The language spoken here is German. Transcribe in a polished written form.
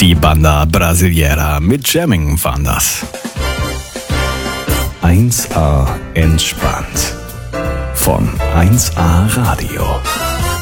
Die Banda Brasileira mit Jamming waren das. 1A entspannt von 1A Radio.